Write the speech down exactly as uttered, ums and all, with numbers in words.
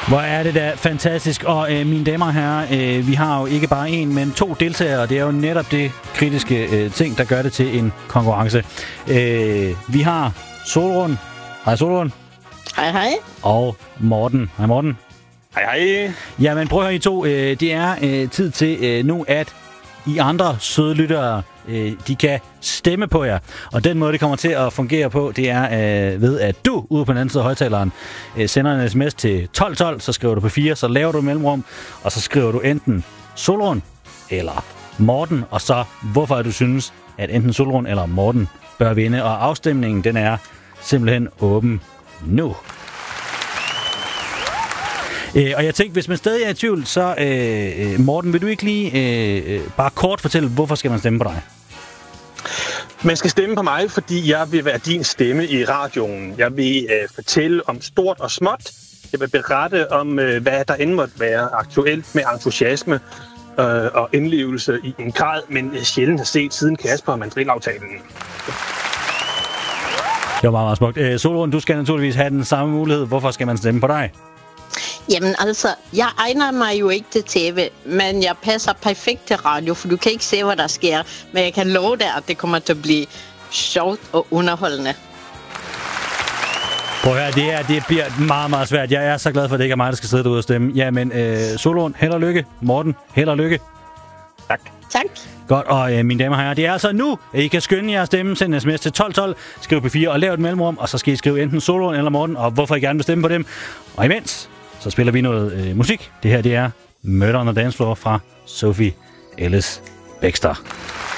Hvor er det da fantastisk. Og øh, mine damer og herrer, øh, vi har jo ikke bare en, men to deltagere. Det er jo netop det kritiske øh, ting, der gør det til en konkurrence. Øh, vi har Solrun. Hej Solrun. Hej hej. Og Morten. Hej Morten. Hej hej. Jamen prøv at høre I to. Øh, det er øh, tid til øh, nu, at I andre søde lyttere, øh, de kan stemme på jer. Og den måde, det kommer til at fungere på, det er øh, ved, at du ude på den anden side af højtaleren øh, sender en sms til tolv tolv, så skriver du på fire, så laver du et mellemrum, og så skriver du enten Solrun eller Morten, og så hvorfor du synes, at enten Solrun eller Morten bør vinde. Og afstemningen, den er simpelthen åben nu. Øh, og jeg tænkte, hvis man stadig er i tvivl, så øh, Morten, vil du ikke lige øh, bare kort fortælle, hvorfor skal man stemme på dig? Man skal stemme på mig, fordi jeg vil være din stemme i radioen. Jeg vil øh, fortælle om stort og småt. Jeg vil berette om, øh, hvad der end måtte være aktuelt med entusiasme øh, og indlevelse i en grad, men sjældent har set siden Kasper og Mandrill-aftalen. Det var meget, meget smukt. Øh, Solrun, du skal naturligvis have den samme mulighed. Hvorfor skal man stemme på dig? Jamen altså, jeg egner mig jo ikke til tv, men jeg passer perfekt til radio, for du kan ikke se, hvad der sker. Men jeg kan love dig, at det kommer til at blive sjovt og underholdende. Prøv at høre, det, her, det bliver meget, meget svært. Jeg er så glad for, at det ikke er mig, der skal sidde derude og stemme. Jamen, øh, Solrun, held og lykke. Morten, held og lykke. Tak. Tak. Godt, og øh, mine damer og herrer, det er altså nu, at I kan skynde jer at stemme. Send en sms til tolv tolv, skriv på fire og lav et mellemrum, og så skal I skrive enten Solrun eller Morten, og hvorfor I gerne vil stemme på dem. Og imens, så spiller vi noget øh, musik. Det her, det er Murder on the Dance Floor fra Sophie Ellis-Bextor.